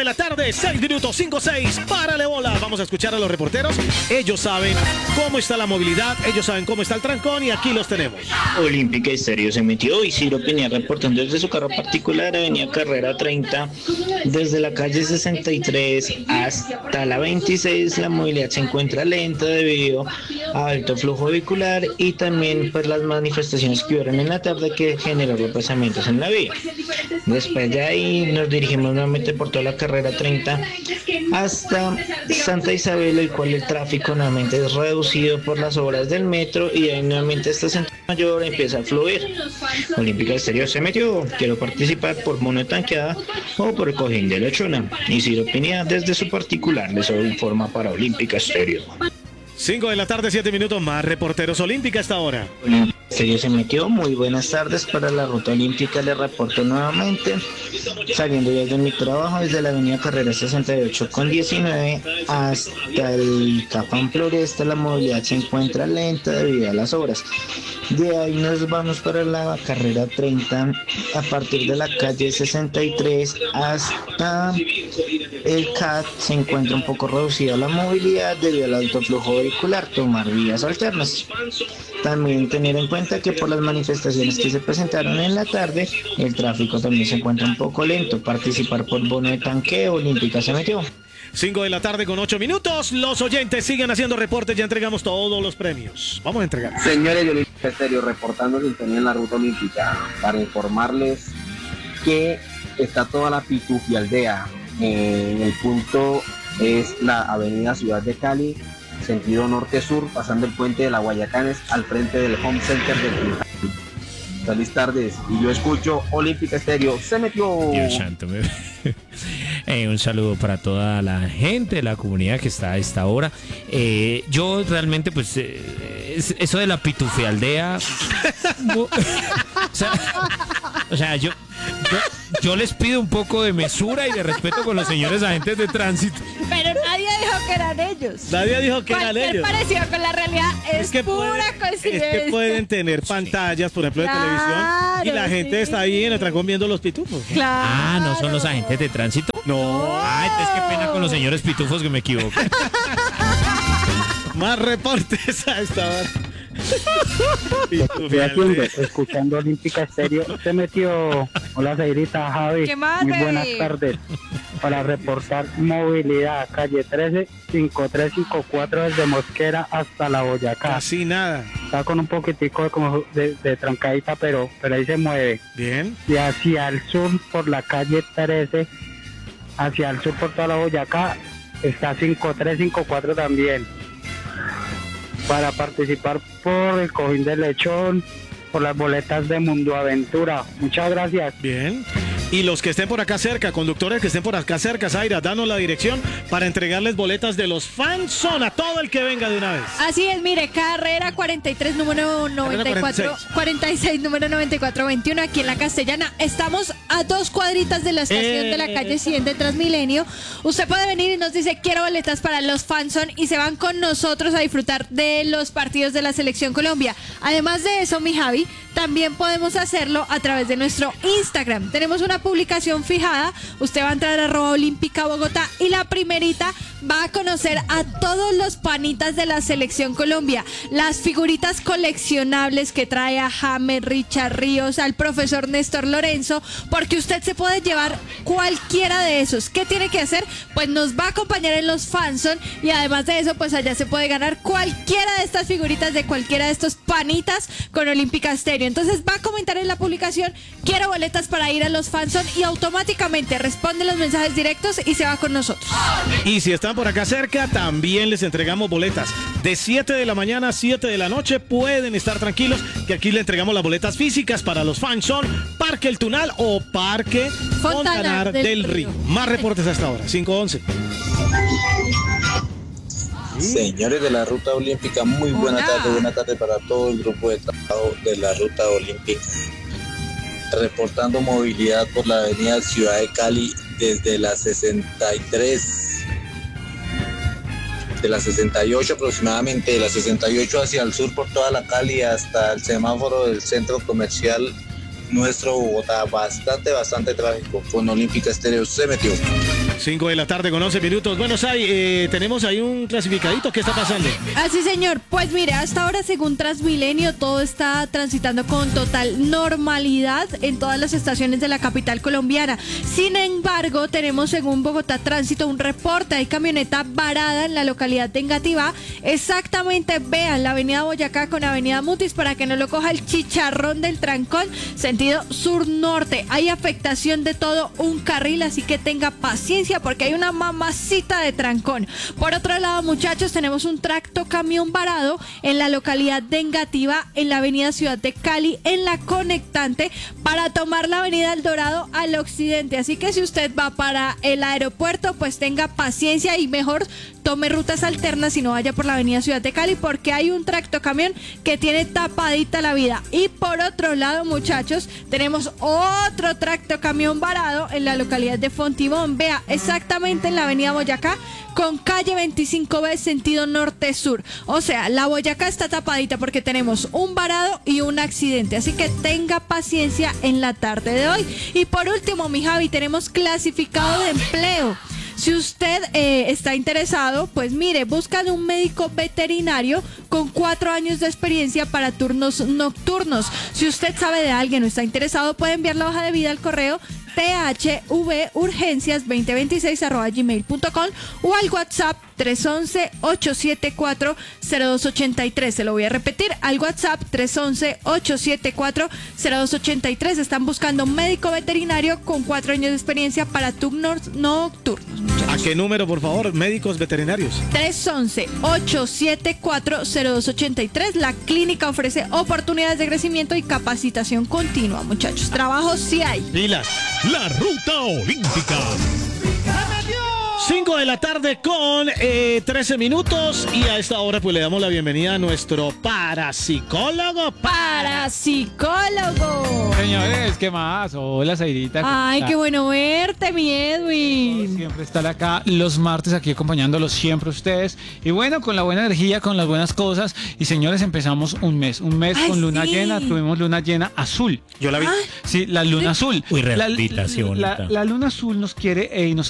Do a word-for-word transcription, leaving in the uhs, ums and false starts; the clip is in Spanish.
de la tarde, seis minutos, cinco seis, párale bola. Vamos a escuchar a los reporteros. Ellos saben cómo está la movilidad, ellos saben cómo está el trancón y aquí los tenemos. Olímpica Estéreo se metió y Ciro Peña reportando desde su carro particular, Avenida Carrera treinta, desde la calle sesenta y tres hasta la veintiséis. La movilidad se encuentra lenta debido a alto flujo vehicular y también pues las manifestaciones que hubieron en la tarde que generó represamientos en la vía. Después de ahí nos dirigimos nuevamente por toda la carrera treinta hasta Santa Isabel, el cual el tráfico nuevamente es reducido por las obras del metro y ahí nuevamente esta Centro Mayor empieza a fluir. Olímpica Estéreo se metió. Quiero participar por mono tanqueada o por el cojín de lechona. Y Ciro Pineda desde su particular les informa para Olímpica Estéreo. cinco de la tarde, siete minutos más. Reporteros Olímpica hasta ahora. Estéreo se metió. Muy buenas tardes para la ruta olímpica. Les reporto nuevamente. Saliendo ya de mi trabajo desde la avenida Carrera sesenta y ocho con diecinueve hasta el Cafán Floresta, la movilidad se encuentra lenta debido a las obras. De ahí nos vamos para la carrera treinta a partir de la calle sesenta y tres hasta el C A T. Se encuentra un poco reducida la movilidad debido al alto flujo vehicular. Tomar vías alternas. También tener en cuenta que por las manifestaciones que se presentaron en la tarde, el tráfico también se encuentra un poco lento. Participar por bono de tanqueo. Olímpica se metió. cinco de la tarde con ocho minutos. Los oyentes siguen haciendo reportes. Ya entregamos todos los premios. Vamos a entregar. Señores de Olímpica Estéreo, reportando sintonía en la ruta olímpica para informarles que está toda la Pitufialdea. En el punto es la avenida Ciudad de Cali, sentido norte-sur, pasando el puente de la Guayacanes al frente del Home Center del Quintana. Feliz tardes, y yo escucho Olímpica Estéreo, se metió. Dios santo, me... eh, un saludo para toda la gente de la comunidad que está a esta hora. Eh, yo realmente, pues, eh, eso de la Pitufialdea, o sea, o sea yo, yo, yo les pido un poco de mesura y de respeto con los señores agentes de tránsito. Pero nadie dijo que eran ellos. Nadie dijo que eran ellos. Cualquier parecido con la realidad es, es que pura pueden, coincidencia. Es que pueden tener pantallas, por ejemplo, de Claro, televisión, y la gente sí. está ahí en el trancón viendo los pitufos. Claro. Ah, ¿no son los agentes de tránsito? No. Ah, entonces qué pena con los señores pitufos que me equivoco. Más reportes a esta hora. Estoy haciendo, escuchando Olímpica Estéreo, se metió. Hola, señorita Javi. ¿Qué más, Muy baby? buenas tardes. Para reportar movilidad, calle trece, cincuenta y tres cincuenta y cuatro desde Mosquera hasta la Boyacá. Casi nada. Está con un poquitico de, como de, de trancadita, pero, pero ahí se mueve. Bien. Y hacia el sur, por la calle trece, hacia el sur por toda la Boyacá, está cincuenta y tres cincuenta y cuatro también. Para participar por el cojín de lechón, por las boletas de Mundo Aventura. Muchas gracias. Bien. Y los que estén por acá cerca, conductores que estén por acá cerca, Zaira, danos la dirección para entregarles boletas de los Fanson a todo el que venga de una vez. Así es, mire, carrera cuarenta y tres, número noventa y cuatro, cuarenta y seis, número noventa y cuatro veintiuno, aquí en la Castellana. Estamos a dos cuadritas de la estación Eh. de la calle cien de Transmilenio. Usted puede venir y nos dice, quiero boletas para los Fanson, y se van con nosotros a disfrutar de los partidos de la Selección Colombia. Además de eso, mi Javi, también podemos hacerlo a través de nuestro Instagram. Tenemos una publicación fijada. Usted va a entrar a arroba olímpica Bogotá y la primerita va a conocer a todos los panitas de la Selección Colombia. Las figuritas coleccionables que trae a James, Richard Ríos, al profesor Néstor Lorenzo, porque usted se puede llevar cualquiera de esos. ¿Qué tiene que hacer? Pues nos va a acompañar en los Fanson, y además de eso, pues allá se puede ganar cualquiera de estas figuritas de cualquiera de estos panitas con Olímpica Estéreo. Entonces va a comentar en la publicación, quiero boletas para ir a los Fanson, y automáticamente responde los mensajes directos y se va con nosotros. Y si están por acá cerca, también les entregamos boletas. De siete de la mañana a siete de la noche, pueden estar tranquilos que aquí le entregamos las boletas físicas para los Fanson, Parque El Tunal o Parque Fontanar Fontanar del del Río. Río. Más reportes hasta ahora, cinco once. Señores de la Ruta Olímpica, muy buena Hola. tarde, buena tarde para todo el grupo de trabajo de la Ruta Olímpica. Reportando movilidad por la avenida Ciudad de Cali desde la sesenta y tres, de la sesenta y ocho aproximadamente, de la sesenta y ocho hacia el sur por toda la Cali hasta el semáforo del centro comercial Nuestro Bogotá. Bastante, bastante tráfico. Con Olímpica Estéreo se metió. cinco de la tarde con once minutos. Bueno, Sai, eh, tenemos ahí un clasificadito. ¿Qué está pasando? Así, señor. Pues mire, hasta ahora, según Transmilenio, todo está transitando con total normalidad en todas las estaciones de la capital colombiana. Sin embargo, tenemos, según Bogotá Tránsito, un reporte. Hay camioneta varada en la localidad de Engativá. Exactamente, vean la avenida Boyacá con avenida Mutis para que no lo coja el chicharrón del trancón, sentido sur-norte. Hay afectación de todo un carril, así que tenga paciencia porque hay una mamacita de trancón. Por otro lado, muchachos, tenemos un tracto camión varado en la localidad de Engativá, en la avenida Ciudad de Cali, en la conectante, para tomar la avenida El Dorado al occidente. Así que si usted va para el aeropuerto, pues tenga paciencia y mejor tome rutas alternas y no vaya por la avenida Ciudad de Cali, porque hay un tracto camión que tiene tapadita la vida. Y por otro lado, muchachos, tenemos otro tracto camión varado en la localidad de Fontibón. Vea, exactamente en la avenida Boyacá con calle veinticinco B, sentido norte-sur. O sea, la Boyacá está tapadita porque tenemos un varado y un accidente. Así que tenga paciencia en la tarde de hoy. Y por último, mi Javi, tenemos clasificado de empleo. Si usted eh, está interesado, pues mire, buscan un médico veterinario con cuatro años de experiencia para turnos nocturnos. Si usted sabe de alguien o está interesado, puede enviar la hoja de vida al correo t h v urgencias veinte veintiséis arroba gmail punto com o al WhatsApp tres once, ocho siete cuatro, cero dos ochenta y tres. Se lo voy a repetir, al WhatsApp tres once, ocho siete cuatro, cero dos ochenta y tres. Están buscando un médico veterinario con cuatro años de experiencia para turnos nocturnos. ¿A qué número, por favor? Médicos veterinarios. tres once, ocho siete cuatro, cero dos ochenta y tres. La clínica ofrece oportunidades de crecimiento y capacitación continua, muchachos. Trabajo sí hay. Pilas. La Ruta Olímpica. cinco de la tarde con eh, trece minutos y a esta hora pues le damos la bienvenida a nuestro parapsicólogo. Parapsicólogo. Señores, ¿qué más? Hola, Zairita. Ay, qué bueno verte, mi Edwin. Siempre estar acá los martes aquí acompañándolos siempre ustedes. Y bueno, con la buena energía, con las buenas cosas. Y señores, empezamos un mes. Un mes Ay, con luna sí. llena. Tuvimos luna llena azul. Yo la vi. Sí, la luna azul. Uy, La, redondita, sí, bonita. la- la luna azul nos quiere eh, y nos